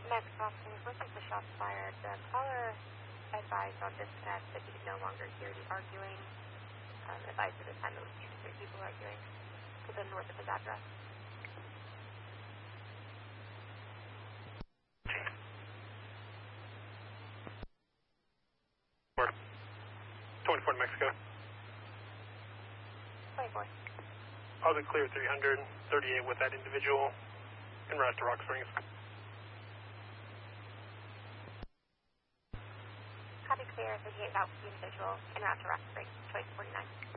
Next option is looking for shots fired. The caller advised on disconnect that he could no longer hear the arguing. Advised at the time it was 2 to 3 people arguing to the north of his address. 24 New Mexico. 24. I'll be clear 338 with that individual en route to Rock Springs. Copy clear 38 out with the individual en route to Rock Springs, choice 49.